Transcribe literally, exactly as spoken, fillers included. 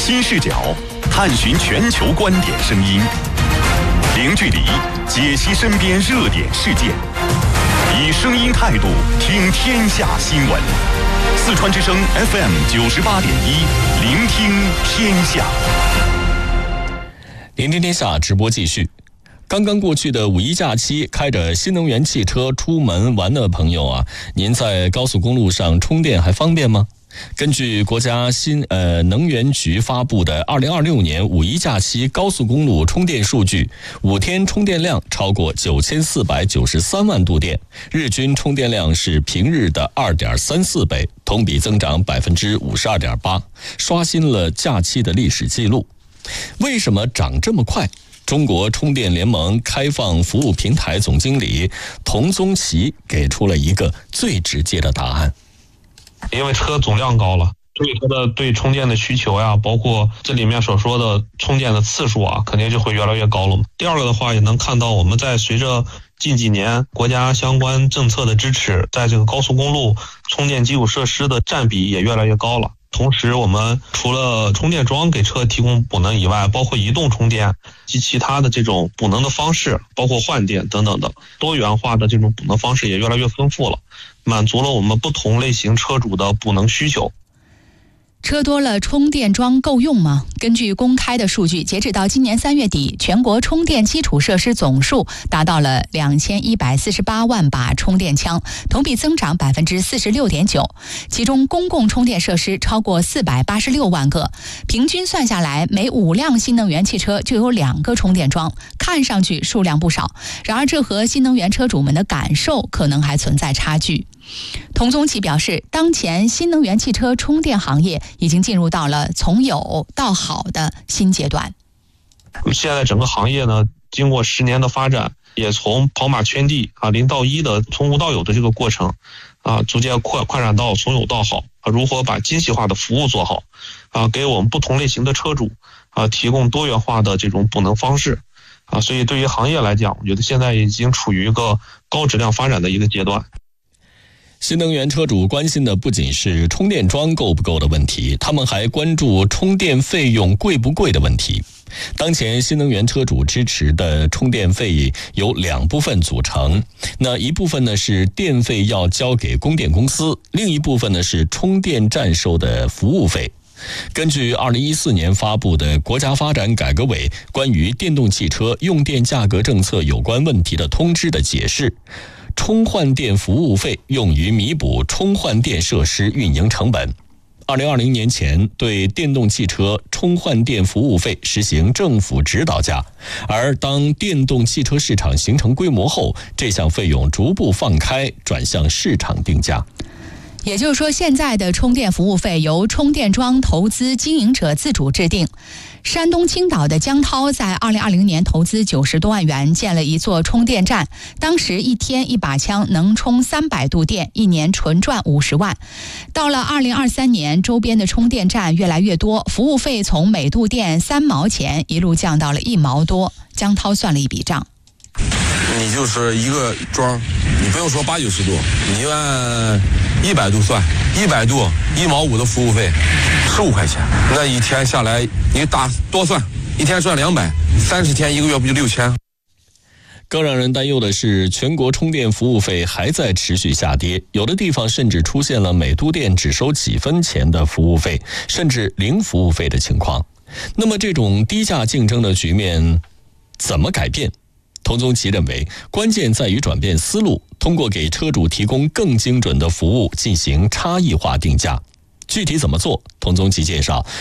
新视角，探寻全球观点声音，零距离解析身边热点事件，以声音态度听天下新闻。四川之声 F M 九十八点一，聆听天下。 聆听天下直播继续。刚刚过去的五一假期，开着新能源汽车出门玩的朋友啊，您在高速公路上充电还方便吗？根据国家新呃能源局发布的二零二六年五一假期高速公路充电数据，五天充电量超过九千四百九十三万度电，日均充电量是平日的二点三四倍，同比增长百分之五十二点八，刷新了假期的历史记录。为什么涨这么快？中国充电联盟开放服务平台总经理童宗奇给出了一个最直接的答案。 因为车总量高了，所以它的对充电的需求呀，包括这里面所说的充电的次数啊，肯定就会越来越高了嘛。第二个的话，也能看到我们在随着近几年国家相关政策的支持，在这个高速公路充电基础设施的占比也越来越高了。同时，我们除了充电桩给车提供补能以外，包括移动充电及其他的这种补能的方式，包括换电等等的多元化的这种补能方式也越来越丰富了，满足了我们不同类型车主的补能需求。 车多了，充电桩够用吗？根据公开的数据，截止到今年三月底，全国充电基础设施总数达到了两千一百四十八万把充电枪，同比增长百分之四十六点九。其中，公共充电设施超过四百八十六万个，平均算下来，每五辆新能源汽车就有两个充电桩，看上去数量不少。然而，这和新能源车主们的感受可能还存在差距。童宗奇表示，当前新能源汽车充电行业已经进入到了从有到好的新阶段。 现在整个行业呢，经过十年的发展，也从跑马圈地啊零到一的从无到有的这个过程啊，逐渐扩扩展到从有到好啊，如何把精细化的服务做好啊，给我们不同类型的车主啊提供多元化的这种补能方式啊，所以对于行业来讲，我觉得现在已经处于一个高质量发展的一个阶段。 新能源车主关心的不仅是充电桩够不够的问题，他们还关注充电费用贵不贵的问题。当前新能源车主支持的充电费由两部分组成，那一部分呢是电费要交给供电公司，另一部分呢是充电站收的服务费。根据二零一四年发布的国家发展改革委关于电动汽车用电价格政策有关问题的通知的解释，充换电服务费用于弥补充换电设施运营成本。二零二零年前对电动汽车充换电服务费实行政府指导价，而当电动汽车市场形成规模后，这项费用逐步放开，转向市场定价。 也就是说，现在的充电服务费由充电桩投资经营者自主制定。山东青岛的江涛在二零二零年投资九十多万元建了一座充电站，当时一天一把枪能充三百度电，一年纯赚五十万。到了二零二三年，周边的充电站越来越多，服务费从每度电三毛钱一路降到了一毛多。江涛算了一笔账， 你就是一个桩，你不用说八九十度，你按一百度算，一百度一毛五的服务费，十五块钱，那一天下来你打多算，一天赚两百，三十天一个月不就六千？ 更让人担忧的是，全国充电服务费还在持续下跌，有的地方甚至出现了每度电只收几分钱的服务费，甚至零服务费的情况。那么这种低价竞争的局面怎么改变？童宗奇认为，关键在于转变思路，通过给车主提供更精准的服务进行差异化定价。具体怎么做？童宗奇介绍，